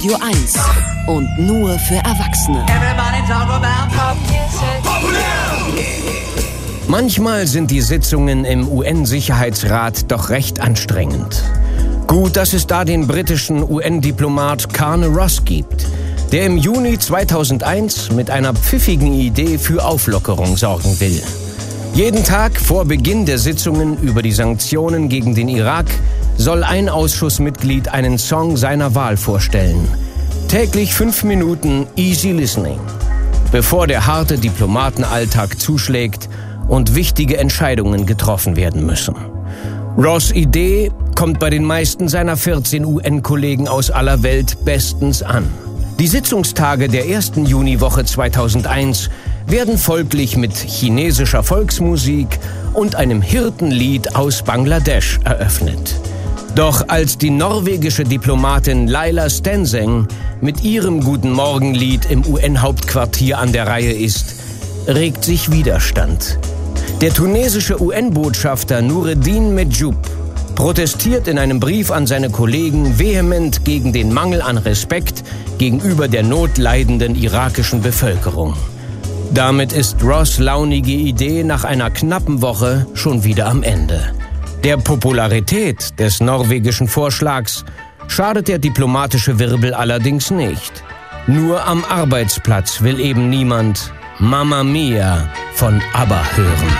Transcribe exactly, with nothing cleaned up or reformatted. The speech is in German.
Radio eins und nur für Erwachsene. Manchmal sind die Sitzungen im U N-Sicherheitsrat doch recht anstrengend. Gut, dass es da den britischen U N-Diplomat Carne Ross gibt, der im Juni zweitausendeins mit einer pfiffigen Idee für Auflockerung sorgen will. Jeden Tag vor Beginn der Sitzungen über die Sanktionen gegen den Irak soll ein Ausschussmitglied einen Song seiner Wahl vorstellen. Täglich fünf Minuten Easy Listening, bevor der harte Diplomatenalltag zuschlägt und wichtige Entscheidungen getroffen werden müssen. Ross' Idee kommt bei den meisten seiner vierzehn U N-Kollegen aus aller Welt bestens an. Die Sitzungstage der ersten Juniwoche zweitausendeins werden folglich mit chinesischer Volksmusik und einem Hirtenlied aus Bangladesch eröffnet. Doch als die norwegische Diplomatin Laila Stenseng mit ihrem Guten Morgenlied im U N-Hauptquartier an der Reihe ist, regt sich Widerstand. Der tunesische U N-Botschafter Noureddin Medjoub protestiert in einem Brief an seine Kollegen vehement gegen den Mangel an Respekt gegenüber der notleidenden irakischen Bevölkerung. Damit ist Ross' launige Idee nach einer knappen Woche schon wieder am Ende. Der Popularität des norwegischen Vorschlags schadet der diplomatische Wirbel allerdings nicht. Nur am Arbeitsplatz will eben niemand Mamma Mia von ABBA hören.